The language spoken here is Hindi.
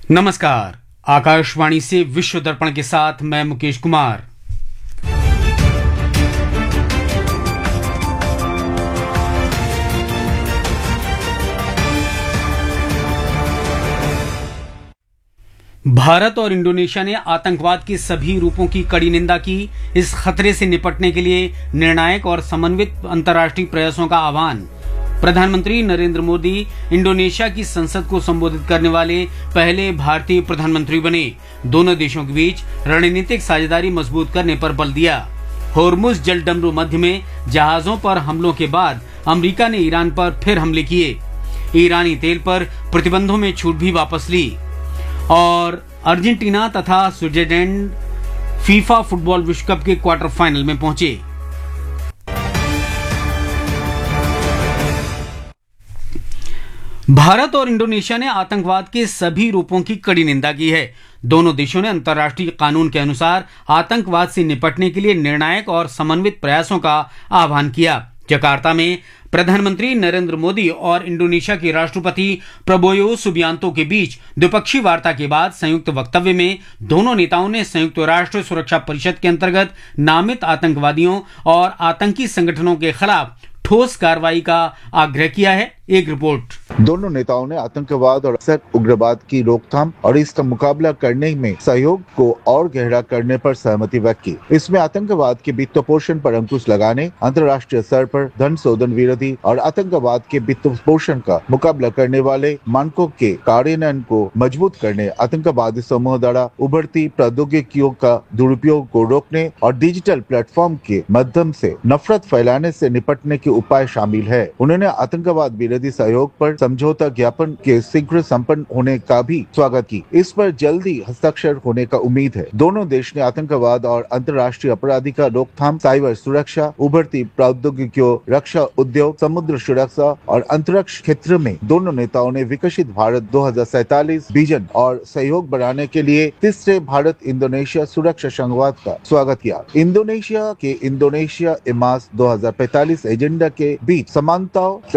नमस्कार। आकाशवाणी से विश्व दर्पण के साथ मैं मुकेश कुमार। भारत और इंडोनेशिया ने आतंकवाद के सभी रूपों की कड़ी निंदा की। इस खतरे से निपटने के लिए निर्णायक और समन्वित अंतर्राष्ट्रीय प्रयासों का आह्वान। प्रधानमंत्री नरेंद्र मोदी इंडोनेशिया की संसद को संबोधित करने वाले पहले भारतीय प्रधानमंत्री बने। दोनों देशों के बीच रणनीतिक साझेदारी मजबूत करने पर बल दिया। होर्मुज जलडमरू मध्य में जहाजों पर हमलों के बाद अमेरिका ने ईरान पर फिर हमले किए। ईरानी तेल पर प्रतिबंधों में छूट भी वापस ली। और अर्जेंटीना तथा स्विट्जरलैंड फीफा फुटबॉल विश्व कप के क्वार्टर फाइनल में पहुंचे। भारत और इंडोनेशिया ने आतंकवाद के सभी रूपों की कड़ी निंदा की है। दोनों देशों ने अंतर्राष्ट्रीय कानून के अनुसार आतंकवाद से निपटने के लिए निर्णायक और समन्वित प्रयासों का आह्वान किया। जकार्ता में प्रधानमंत्री नरेंद्र मोदी और इंडोनेशिया के राष्ट्रपति प्रबोयो सुबियांतो के बीच द्विपक्षीय वार्ता के बाद संयुक्त वक्तव्य में दोनों नेताओं ने संयुक्त राष्ट्र सुरक्षा परिषद के अंतर्गत नामित आतंकवादियों और आतंकी संगठनों के खिलाफ ठोस कार्रवाई का आग्रह किया है। एक रिपोर्ट। दोनों नेताओं ने आतंकवाद और अक्सर उग्रवाद की रोकथाम और इसका मुकाबला करने में सहयोग को और गहरा करने पर सहमति व्यक्त की। इसमें आतंकवाद के वित्तपोषण पर अंकुश लगाने, अंतर्राष्ट्रीय स्तर पर धन शोधन विरोधी और आतंकवाद के वित्तपोषण का मुकाबला करने वाले मानकों के कार्यान्वयन को मजबूत करने, आतंकवादी समूह द्वारा उभरती प्रौद्योगिकियों का दुरुपयोग को रोकने और डिजिटल प्लेटफॉर्म के माध्यम से नफरत फैलाने से निपटने के उपाय शामिल है। उन्होंने आतंकवाद विरोधी सहयोग पर समझौता ज्ञापन के शीघ्र संपन्न होने का भी स्वागत की। इस पर जल्दी हस्ताक्षर होने का उम्मीद है। दोनों देश ने आतंकवाद और अंतर्राष्ट्रीय अपराधी का रोकथाम, साइबर सुरक्षा, उभरती प्रौद्योगिकियों, रक्षा उद्योग, समुद्र सुरक्षा और अंतरिक्ष क्षेत्र में दोनों नेताओं ने विकसित भारत 2047 विजन और सहयोग बढ़ाने के लिए तीसरे भारत इंडोनेशिया सुरक्षा संवाद का स्वागत किया। इंडोनेशिया के इंडोनेशिया इमास 2045 एजेंडा के बीच समानताओं